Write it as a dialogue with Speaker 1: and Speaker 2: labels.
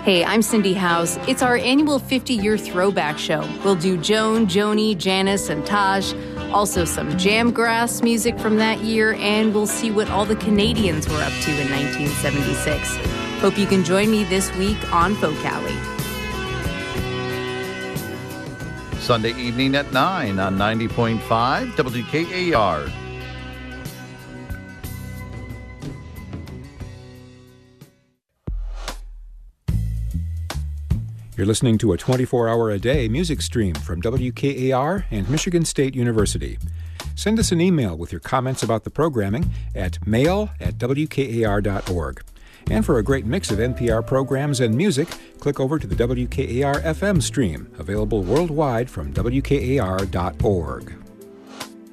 Speaker 1: Hey, I'm Cindy House. It's our annual 50-year throwback show. We'll do Joan, Joni, Janice, and Taj. Also some jamgrass music from that year, and we'll see what all the Canadians were up to in 1976. Hope you can join me this week on Folk Alley.
Speaker 2: Sunday evening at 9 on 90.5 WKAR.
Speaker 3: You're listening to a 24-hour-a-day music stream from WKAR and Michigan State University. Send us an email with your comments about the programming at mail@wkar.org. And for a great mix of NPR programs and music, click over to the WKAR FM stream, available worldwide from WKAR.org.